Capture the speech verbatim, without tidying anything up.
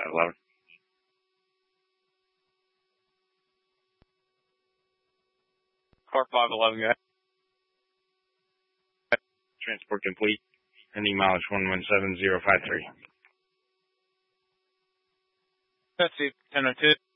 five eleven. Car five eleven, guy. Transport complete. Ending mileage one one seven zero five three. That's it, ten oh two.